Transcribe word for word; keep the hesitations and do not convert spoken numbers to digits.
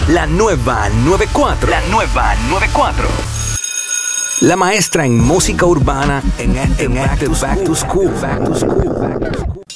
La nueva noventa y cuatro. La nueva noventa y cuatro. La maestra en música urbana en, en, en Active Back to School. Back to School. Back to School.